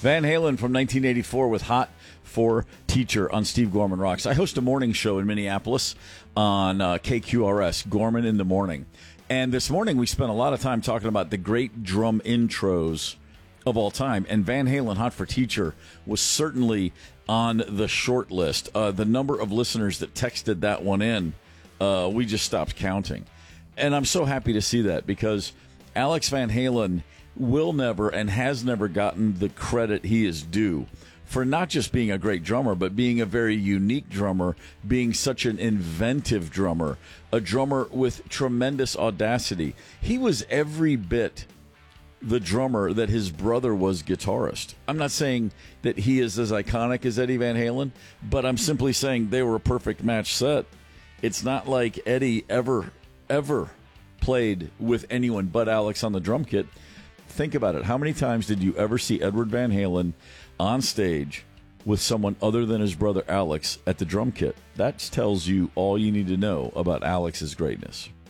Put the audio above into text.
Van Halen from 1984 with Hot for Teacher on Steve Gorman Rocks. I host a morning show in Minneapolis on KQRS, Gorman in the Morning. And this morning we spent a lot of time talking about the great drum intros of all time. And Van Halen, Hot for Teacher, was certainly on the short list. The number of listeners that texted that one in, we just stopped counting. And I'm so happy to see that because Alex Van Halen will never and has never gotten the credit he is due for not just being a great drummer, but being a very unique drummer, being such an inventive drummer, a drummer with tremendous audacity. He was every bit the drummer that his brother was guitarist. I'm not saying that he is as iconic as Eddie Van Halen, but I'm simply saying they were a perfect match set. It's not like Eddie ever played with anyone but Alex on the drum kit. Think about it. How many times did you ever see Edward Van Halen on stage with someone other than his brother Alex at the drum kit? That tells you all you need to know about Alex's greatness.